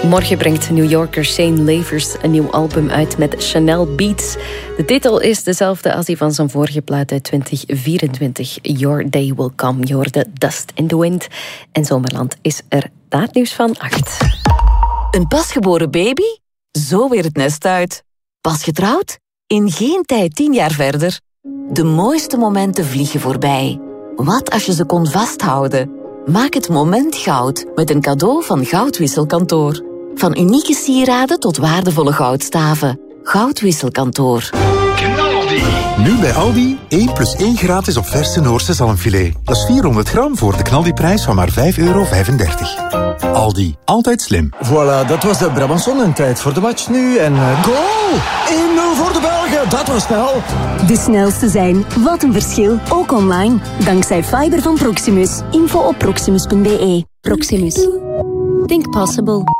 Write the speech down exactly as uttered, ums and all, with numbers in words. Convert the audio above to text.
Morgen brengt New Yorker Shane Levers een nieuw album uit met Chanel Beats. De titel is dezelfde als die van zijn vorige plaat uit twintig vierentwintig. Your Day Will Come. Je hoorde Dust in the Wind. En Zomerland is er. Daar nieuws van acht. Een pasgeboren baby? Zo weer het nest uit. Pas getrouwd? In geen tijd tien jaar verder. De mooiste momenten vliegen voorbij. Wat als je ze kon vasthouden? Maak het moment goud met een cadeau van Goudwisselkantoor. Van unieke sieraden tot waardevolle goudstaven. Goudwisselkantoor. Nu bij Aldi, één plus één gratis op verse Noorse zalmfilet. Dat is vierhonderd gram voor de knaldiprijs van maar vijf euro vijfendertig. Aldi, altijd slim. Voilà, dat was de Brabanson en tijd voor de match nu. En uh, goal! één nul voor de Belgen, dat was snel. De snelste zijn, wat een verschil, ook online. Dankzij fiber van Proximus. Info op proximus punt be. Proximus. Think possible.